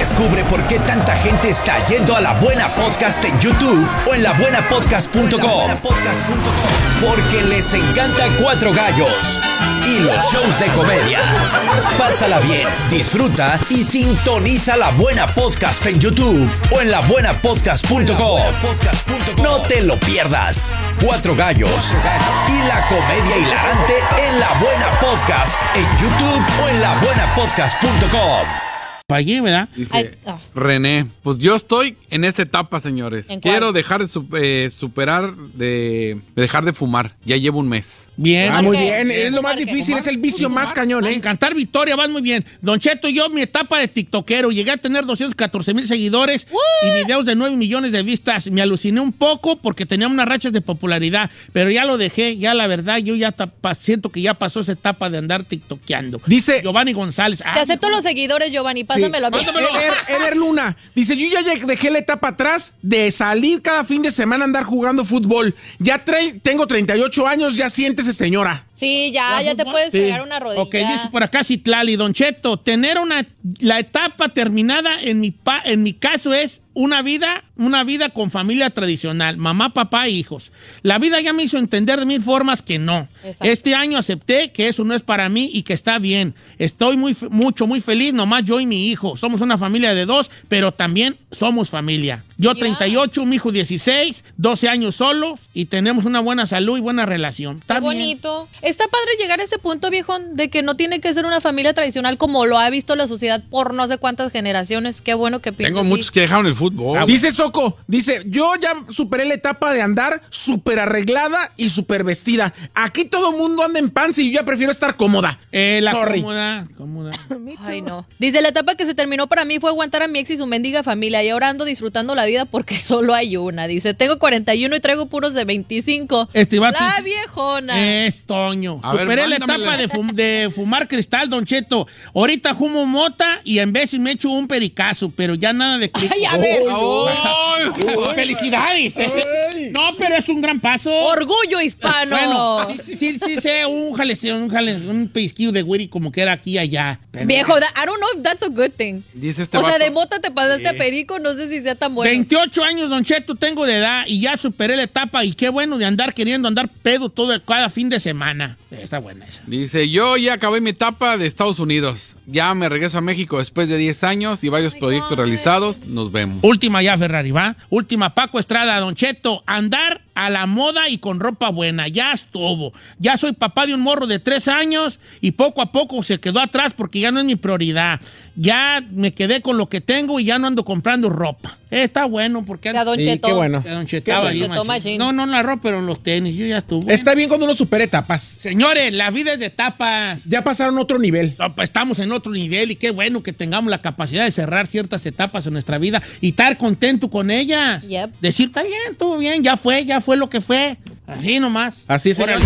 Descubre por qué tanta gente está yendo a La Buena Podcast en YouTube o en labuenapodcast.com. Porque les encanta Cuatro Gallos y los shows de comedia. Pásala bien, disfruta y sintoniza La Buena Podcast en YouTube o en labuenapodcast.com. No te lo pierdas. Cuatro Gallos y la comedia hilarante en La Buena Podcast en YouTube o en labuenapodcast.com. Allí, ¿verdad? Dice René, pues yo estoy en esa etapa, señores. Quiero dejar de superar, de dejar de fumar. Ya llevo un mes. Bien. Muy bien. Es lo más difícil, es el vicio más cañón, ¿eh? Cantar victoria, vas muy bien. Don Cheto, yo, mi etapa de tiktokero, llegué a tener 214,000 seguidores y videos de 9 millones de vistas. Me aluciné un poco porque tenía unas rachas de popularidad, pero ya lo dejé. Ya la verdad, yo ya siento que ya pasó esa etapa de andar tiktokeando. Dice Giovanni González. Te acepto los seguidores, Giovanni. Pásamelo a mí. Eder Luna dice: yo ya dejé la etapa atrás de salir cada fin de semana a andar jugando fútbol. Ya tengo 38 años, ya siéntese, señora. Sí, ya te puedes pegar una rodilla. Ok, dice por acá Citlali, Don Cheto, tener la etapa terminada en mi caso es una vida con familia tradicional, mamá, papá e hijos. La vida ya me hizo entender de mil formas que no. Exacto. Este año acepté que eso no es para mí y que está bien. Estoy muy feliz, nomás yo y mi hijo. Somos una familia de 2, pero también somos familia. Yo 38, mi hijo 16, 12 años solos y tenemos una buena salud y buena relación. Está bonito. Está padre llegar a ese punto, viejón, de que no tiene que ser una familia tradicional como lo ha visto la sociedad por no sé cuántas generaciones. Qué bueno que piensas. Tengo muchos que dejaron el fútbol. Dice Soco, yo ya superé la etapa de andar súper arreglada y súper vestida. Aquí todo el mundo anda en pants y yo ya prefiero estar cómoda. Cómoda. Ay, no. Dice, la etapa que se terminó para mí fue aguantar a mi ex y su mendiga familia y ahora ando disfrutando la vida porque solo hay una. Dice, tengo 41 y traigo puros de 25. La viejona. Es Toño. Superé la etapa de fumar cristal, Don Cheto. Ahorita fumo mota y en vez me echo un pericazo, pero ya nada de cristal. Ay, a ver. ¡Felicidades! No, pero es un gran paso. Orgullo hispano. Bueno, sí, un pellizquillo de güiri como que era aquí y allá. Pero viejo, I don't know if that's a good thing. Dice este o sea, vato, de mota te pasaste a perico, no sé si sea tan bueno. 28 años, Don Cheto, tengo de edad y ya superé la etapa y qué bueno de andar queriendo andar pedo cada fin de semana. Está buena esa. Dice, yo ya acabé mi etapa de Estados Unidos. Ya me regreso a México después de 10 años y varios proyectos realizados. Nos vemos. Última ya, Ferrari, ¿va? Última, Paco Estrada, Don Cheto, andar a la moda y con ropa buena. Ya estuvo. Ya soy papá de un morro de 3 años y poco a poco se quedó atrás porque ya no es mi prioridad. Ya me quedé con lo que tengo y ya no ando comprando ropa. Está bueno porque... Ya, Don Cheto. Qué bueno. Don Cheto no la ropa, pero en los tenis. Yo ya estuve. Está bien cuando uno supera etapas. Señores, la vida es de etapas. Ya pasaron otro nivel. Estamos en otro nivel y qué bueno que tengamos la capacidad de cerrar ciertas etapas en nuestra vida y estar contento con ellas. Yep. Decir, está bien, todo bien, ya fue lo que fue. Así nomás. Así es, señor.